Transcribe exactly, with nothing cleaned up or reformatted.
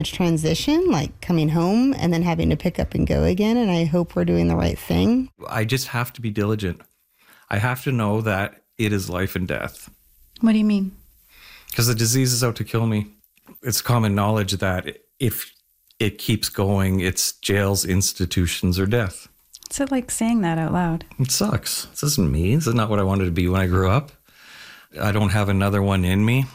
transition, like coming home and then having to pick up and go again. And I hope we're doing the right thing. I just have to be diligent. I have to know that it is life and death. What do you mean? Because the disease is out to kill me. It's common knowledge that if it keeps going, it's jails, institutions, or death. What's it like saying that out loud? It sucks. This isn't me. This is not what I wanted to be when I grew up. I don't have another one in me.